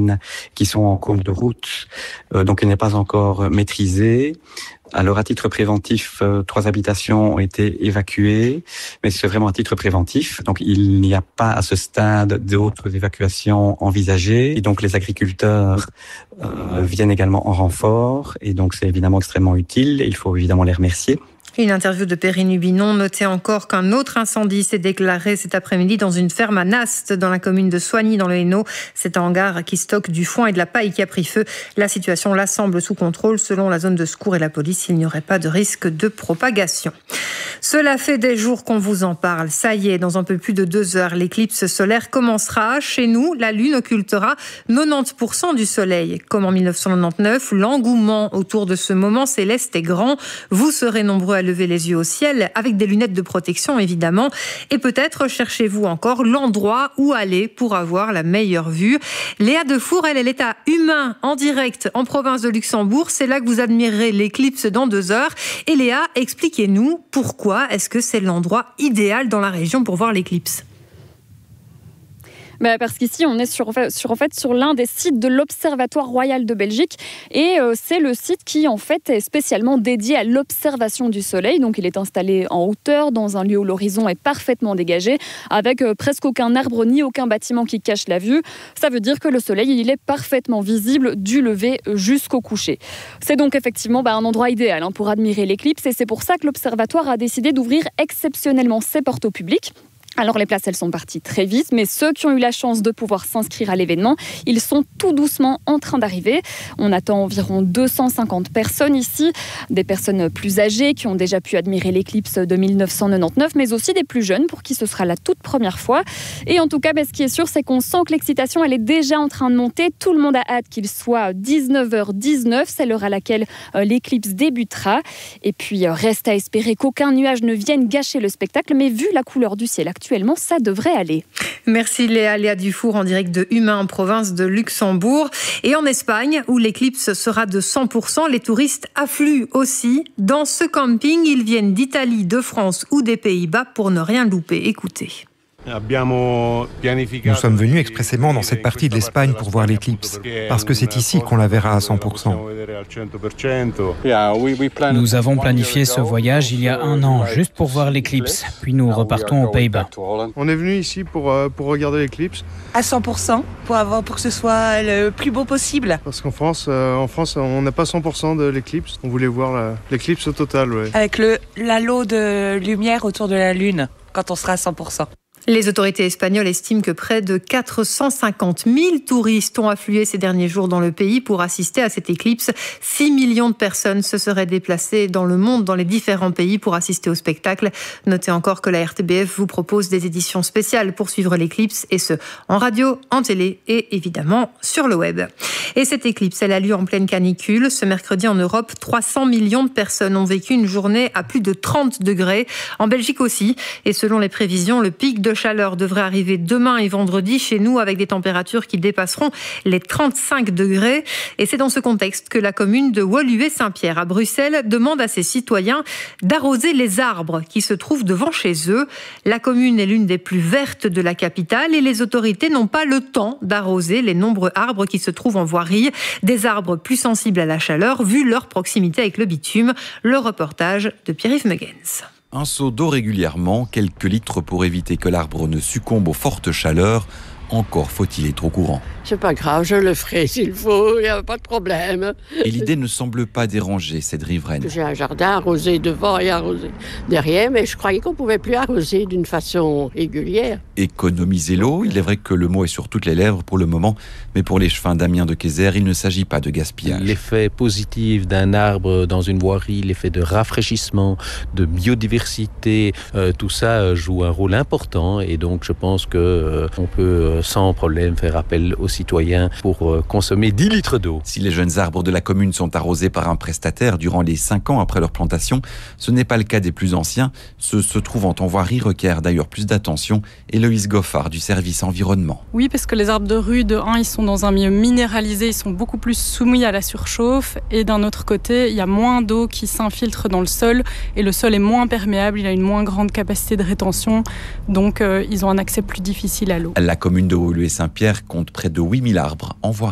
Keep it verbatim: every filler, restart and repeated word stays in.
domaines qui sont en cours de route, euh, donc elle n'est pas encore maîtrisée. Alors, à titre préventif, euh, trois habitations ont été évacuées, mais c'est vraiment à titre préventif. Donc, il n'y a pas à ce stade d'autres évacuations envisagées. Et donc, les agriculteurs euh, viennent également en renfort. Et donc, c'est évidemment extrêmement utile. Et il faut évidemment les remercier. Une interview de Perrine Hubinon. Notez encore qu'un autre incendie s'est déclaré cet après-midi dans une ferme à Nast, dans la commune de Soigny, dans le Hainaut. C'est un hangar qui stocke du foin et de la paille qui a pris feu. La situation là semble sous contrôle. Selon la zone de secours et la police, il n'y aurait pas de risque de propagation. Cela fait des jours qu'on vous en parle. Ça y est, dans un peu plus de deux heures, l'éclipse solaire commencera. Chez nous, la Lune occultera quatre-vingt-dix pour cent du soleil. Comme en dix-neuf cent quatre-vingt-dix-neuf, l'engouement autour de ce moment céleste est grand. Vous serez nombreux à lever les yeux au ciel, avec des lunettes de protection évidemment, et peut-être cherchez-vous encore l'endroit où aller pour avoir la meilleure vue. Léa Defour, elle, elle est à Humain, en direct, en province de Luxembourg. C'est là que vous admirerez l'éclipse dans deux heures. Et Léa, expliquez-nous pourquoi est-ce que c'est l'endroit idéal dans la région pour voir l'éclipse ? Bah parce qu'ici, on est sur, sur, en fait, sur l'un des sites de l'Observatoire Royal de Belgique. Et euh, c'est le site qui, en fait, est spécialement dédié à l'observation du soleil. Donc, il est installé en hauteur, dans un lieu où l'horizon est parfaitement dégagé, avec euh, presque aucun arbre ni aucun bâtiment qui cache la vue. Ça veut dire que le soleil, il est parfaitement visible du lever jusqu'au coucher. C'est donc effectivement bah, un endroit idéal hein, pour admirer l'éclipse. Et c'est pour ça que l'Observatoire a décidé d'ouvrir exceptionnellement ses portes au public. Alors les places, elles sont parties très vite, mais ceux qui ont eu la chance de pouvoir s'inscrire à l'événement, ils sont tout doucement en train d'arriver. On attend environ deux cent cinquante personnes ici, des personnes plus âgées qui ont déjà pu admirer l'éclipse de dix-neuf cent quatre-vingt-dix-neuf, mais aussi des plus jeunes pour qui ce sera la toute première fois. Et en tout cas, ben, ce qui est sûr, c'est qu'on sent que l'excitation, elle est déjà en train de monter. Tout le monde a hâte qu'il soit dix-neuf heures dix-neuf, c'est l'heure à laquelle euh, l'éclipse débutera. Et puis, euh, reste à espérer qu'aucun nuage ne vienne gâcher le spectacle, mais vu la couleur du ciel actuellement, Actuellement, ça devrait aller. Merci Léa, Léa Dufour en direct de Humain en province de Luxembourg. Et en Espagne, où l'éclipse sera de cent pour cent, les touristes affluent aussi. Dans ce camping, ils viennent d'Italie, de France ou des Pays-Bas pour ne rien louper. Écoutez. Nous sommes venus expressément dans cette partie de l'Espagne pour voir l'éclipse, parce que c'est ici qu'on la verra à cent pour cent. Nous avons planifié ce voyage il y a un an, juste pour voir l'éclipse, puis nous repartons aux Pays-Bas. On est venu ici pour, euh, pour regarder l'éclipse. À cent pour cent, pour, avoir, pour que ce soit le plus beau possible. Parce qu'en France, euh, en France on n'a pas cent pour cent de l'éclipse. On voulait voir la, l'éclipse au total. Ouais. Avec le, l'halo de lumière autour de la Lune, quand on sera à cent pour cent. Les autorités espagnoles estiment que près de quatre cent cinquante mille touristes ont afflué ces derniers jours dans le pays pour assister à cette éclipse. six millions de personnes se seraient déplacées dans le monde, dans les différents pays pour assister au spectacle. Notez encore que la R T B F vous propose des éditions spéciales pour suivre l'éclipse, et ce, en radio, en télé et évidemment sur le web. Et cette éclipse, elle a lieu en pleine canicule. Ce mercredi en Europe, trois cents millions de personnes ont vécu une journée à plus de trente degrés. En Belgique aussi. Et selon les prévisions, le pic de chaleur devrait arriver demain et vendredi chez nous avec des températures qui dépasseront les trente-cinq degrés. Et c'est dans ce contexte que la commune de Woluwe-Saint-Pierre à Bruxelles demande à ses citoyens d'arroser les arbres qui se trouvent devant chez eux. La commune est l'une des plus vertes de la capitale et les autorités n'ont pas le temps d'arroser les nombreux arbres qui se trouvent en voirie. Des arbres plus sensibles à la chaleur vu leur proximité avec le bitume. Le reportage de Pierre-Yves Megens. Un seau d'eau régulièrement, quelques litres pour éviter que l'arbre ne succombe aux fortes chaleurs. Encore faut-il être au courant. C'est pas grave, je le ferai s'il faut, il n'y a pas de problème. Et l'idée ne semble pas déranger cette riveraine. J'ai un jardin arrosé devant et arrosé derrière, mais je croyais qu'on ne pouvait plus arroser d'une façon régulière. Économiser l'eau, il est vrai que le mot est sur toutes les lèvres pour le moment, mais pour les chefins Damien de Kayser, il ne s'agit pas de gaspillage. L'effet positif d'un arbre dans une voirie, l'effet de rafraîchissement, de biodiversité, euh, tout ça joue un rôle important et donc je pense qu'on euh, peut sans problème faire appel aux citoyens pour euh, consommer dix litres d'eau. Si les jeunes arbres de la commune sont arrosés par un prestataire durant les cinq ans après leur plantation, ce n'est pas le cas des plus anciens. Ceux se trouvant en voirie requièrent d'ailleurs plus d'attention. Héloïse Goffard du service environnement. Oui, parce que les arbres de rue, de un, ils sont dans un milieu minéralisé, ils sont beaucoup plus soumis à la surchauffe et d'un autre côté, il y a moins d'eau qui s'infiltre dans le sol et le sol est moins perméable, il a une moins grande capacité de rétention, donc euh, ils ont un accès plus difficile à l'eau. La commune de Woluwe-Saint-Pierre compte près de huit mille arbres en voirie.